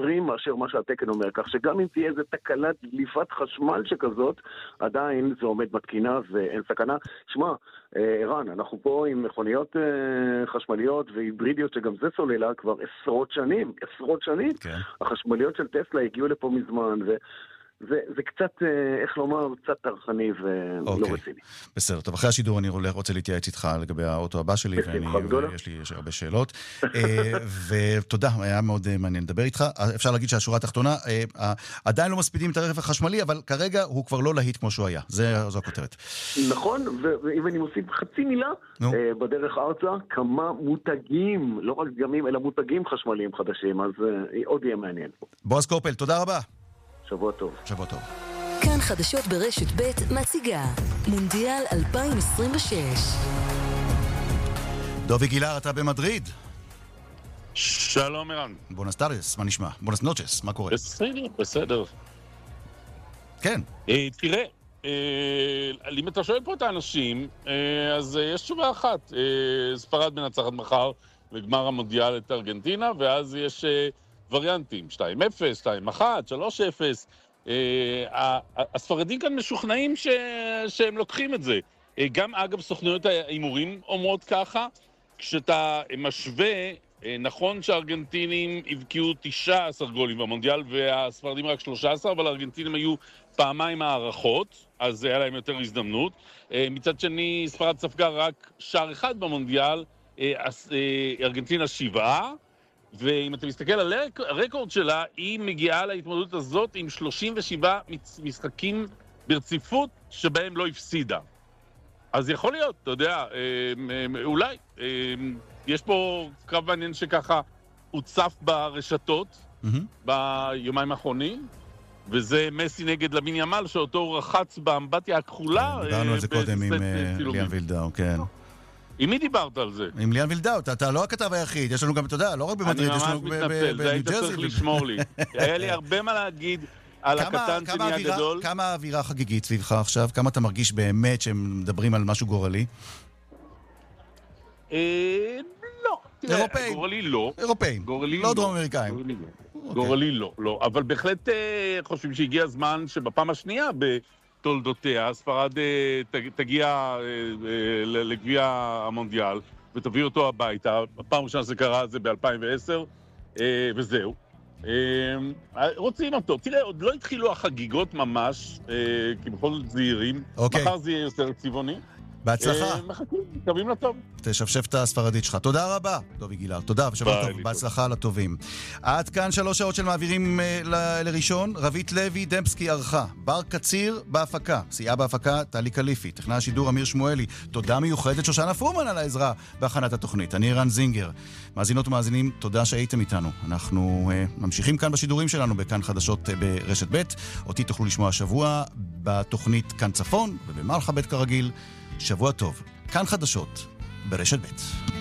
משדרים מאשר מה שהתקן אומר, כך שגם אם תהיה איזו תקלת דליפת חשמל שכזאת, עדיין זה עומד בתקינה ואין סכנה. שמע, ערן, אנחנו פה עם מכוניות חשמליות והיברידיות שגם זה סוללה כבר עשרות שנים. כן. החשמליות של טסלה הגיעו לפה מזמן זה קצת, איך לומר, קצת טרחני ולא רציני. בסדר, טוב, אחרי השידור אני רוצה להתייעץ איתך לגבי האוטו הבא שלי, ויש לי הרבה שאלות. ותודה, היה מאוד מעניין לדבר איתך. אפשר להגיד שהשורה התחתונה, עדיין לא מספידים את הרכב החשמלי, אבל כרגע הוא כבר לא להיט כמו שהוא היה. זו הכותרת. נכון, ואם אני מוסיף חצי מילה, בדרך ארצה, כמה מותגים, לא רק דגמים, אלא מותגים חשמליים חדשים, אז עוד יהיה מעניין. בועז קופל, תודה רבה. שבוע טוב. שבוע טוב. כאן חדשות ברשת ב' מציגה מונדיאל 2026. דובי גילר, אתה במדריד? שלום ערן. בונס טרס, מה נשמע? בונס נוצ'ס, מה קורה? בסדר. כן. תראה, אם אתה שואל פה את האנשים, אז יש תשובה אחת. ספרד מנצחת מחר בגמר המונדיאל את ארגנטינה, ואז יש וריאנטים, 2-0, 2-1, 3-0. הספרדים כאן משוכנעים שהם לוקחים את זה. גם אגב סוכנויות האימורים אומרות ככה, כשאתה משווה, נכון שהארגנטינים הבקיעו 19 גולים במונדיאל והספרדים רק 13, אבל הארגנטינים היו פעמיים הערכות, אז היה להם יותר הזדמנות. מצד שני, ספרד ספגה רק שער אחד במונדיאל, ארגנטינה 7, ואם אתה מסתכל על הרקורד שלה, היא מגיעה להתמודדות הזאת עם 37 משחקים ברציפות שבהם לא הפסידה. אז יכול להיות, אתה יודע, אולי, יש פה קרב מעניין שככה הוצף ברשתות ביומיים האחרונים, וזה מסי נגד למין ימל, שאותו רחץ באמבטיה הכחולה. דיברנו על זה קודם עם ליאן וילדאו, כן. עם מי דיברת על זה? עם ליאן וילדאו, אתה לא הכתב היחיד, יש לנו גם, אתה יודע, לא רק במדריד, יש לנו בניו ג'רזי. זה היית צריך לשמור לי. היה לי הרבה מה להגיד על הקטן שני הגדול. כמה האווירה חגיגית סביבך עכשיו? כמה אתה מרגיש באמת שהם מדברים על משהו גורלי? לא. אירופאים. גורלי לא. אירופאים. לא דרום אמריקאים. גורלי לא. אבל בהחלט חושבים שהגיע הזמן שבפעם השנייה תולדותיה, ספרד תגיע לגביע המונדיאל ותביא אותו הביתה. הפעם ראשונה זה קרה, זה ב-2010, וזהו. רוצים אותו. תראה, עוד לא התחילו החגיגות ממש, כי בכל זאת זהירים. מחר זה יהיה יותר צבעוני. בהצלחה. מחכים, מקווים לטוב. תשפשף את הספרדית שלך. תודה רבה, דובי גילר. תודה, ושבוע טוב. בהצלחה לטובים. עד כאן 3 שעות של מעבירים לראשון. רבית לוי דמפסקי ערכה. בר קציר בהפקה. סייעה בהפקה טלי קליפי. טכנאי השידור אמיר שמואלי. תודה מיוחדת שושנה פרומן על העזרה בהכנת התוכנית. אני ערן זינגר. מאזינות ומאזינים, תודה שהייתם איתנו. אנחנו ממשיכים כאן בשידורים שלנו בכאן חדשות ברשת ב'. אותי תוכלו לשמוע השבוע בתוכנית כאן צפון ובמלחה ב' כרגיל. שבוע טוב, כאן חדשות ברשת ב'.